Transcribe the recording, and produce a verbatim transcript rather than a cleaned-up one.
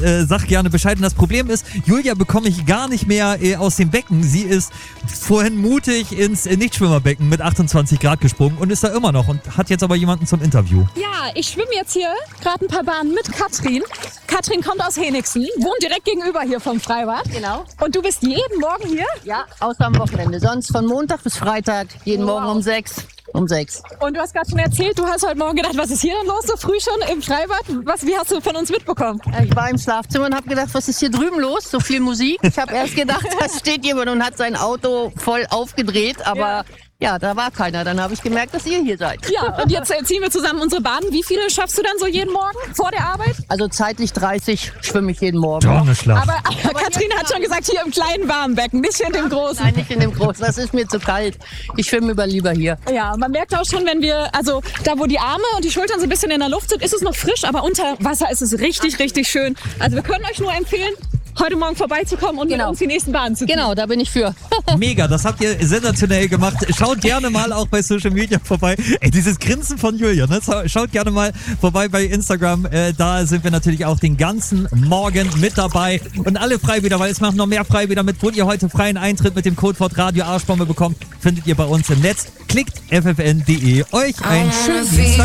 Äh, sag gerne Bescheid. Und das Problem ist, Julia bekomme ich gar nicht mehr äh, aus dem Becken. Sie ist vorhin mutig ins äh, Nichtschwimmerbecken mit achtundzwanzig Grad gesprungen und ist da immer noch und hat jetzt aber jemanden zum Interview. Ja, ich schwimme jetzt hier gerade ein paar Bahnen mit Katrin. Katrin kommt aus Henigsen, wohnt direkt gegenüber hier vom Freibad. Genau. Und du bist jeden Morgen hier? Ja, außer am Wochenende. Sonst von Montag bis Freitag, jeden Wow. Morgen um sechs. Um sechs. Und du hast gerade schon erzählt, du hast heute Morgen gedacht, was ist hier denn los, so früh schon im Freibad? Was, wie hast du von uns mitbekommen? Ich war im Schlafzimmer und habe gedacht, was ist hier drüben los? So viel Musik. Ich habe erst gedacht, da steht jemand und hat sein Auto voll aufgedreht, aber ja, ja da war keiner. Dann habe ich gemerkt, dass ihr hier seid. Ja, und jetzt äh, ziehen wir zusammen unsere Bahnen. Wie viele schaffst du dann so jeden Morgen vor der Arbeit? Also zeitlich dreißig schwimme ich jeden Morgen. Tonne Schlaf. Aber, aber Katrin hat schon gesagt, hier im kleinen warmen Becken, nicht in dem großen. Nein, nicht in dem großen. Das ist mir zu kalt. Ich schwimme über lieber hier. Ja, man merkt auch schon, wenn wir, also da wo die Arme und die Schultern so ein bisschen in der Luft sind, ist es noch frisch, aber unter Wasser ist es richtig, richtig schön. Also wir können euch nur empfehlen, heute Morgen vorbeizukommen und Genau. mit uns die nächsten Bahnen zu ziehen. Genau, da bin ich für. Mega, das habt ihr sensationell gemacht. Schaut gerne mal auch bei Social Media vorbei. Ey, dieses Grinsen von Julia, ne? Schaut gerne mal vorbei bei Instagram. Äh, da sind wir natürlich auch den ganzen Morgen mit dabei. Und alle Freibäder, weil es machen noch mehr Freibäder mit, wo ihr heute freien Eintritt mit dem Codewort Radio Arschbombe bekommt, findet ihr bei uns im Netz. Klickt f f n punkt d e. Euch einen schönen Dienstag.